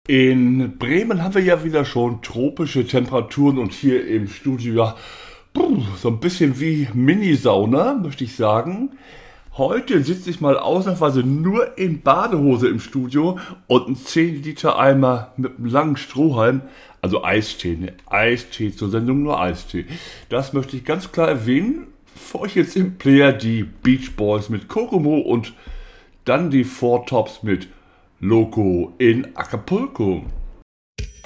In Bremen haben wir ja wieder schon tropische Temperaturen und hier im Studio ja so ein bisschen wie Mini-Sauna, möchte ich sagen. Heute sitze ich mal ausnahmsweise nur in Badehose im Studio und ein 10 Liter Eimer mit einem langen Strohhalm, also Eistee, ne? Eistee zur Sendung, nur Eistee. Das möchte ich ganz klar erwähnen. Für euch jetzt im Player die Beach Boys mit Kokomo und dann die Four Tops mit Loco in Acapulco.